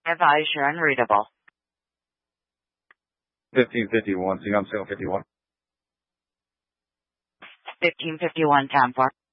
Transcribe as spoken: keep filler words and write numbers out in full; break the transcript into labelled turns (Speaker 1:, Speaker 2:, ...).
Speaker 1: Advise you're unreadable.
Speaker 2: fifteen fifty-one, see on sale fifty-one.
Speaker 1: fifteen fifty-one, time for.